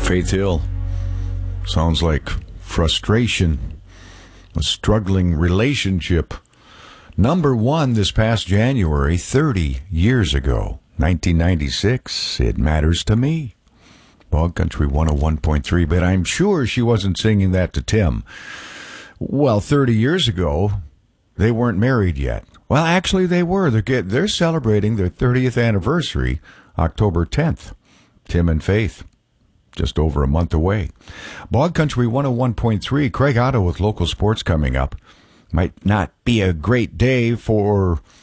Faith Hill. Sounds like frustration, a struggling relationship. Number one this past January, 30 years ago, 1996, It Matters to Me. Bog Country 101.3, but I'm sure she wasn't singing that to Tim. Well, 30 years ago, they weren't married yet. Well, actually, they were. They're celebrating their 30th anniversary, October 10th. Tim and Faith, just over a month away. Bog Country 101.3, Craig Otto with local sports coming up. Might not be a great day for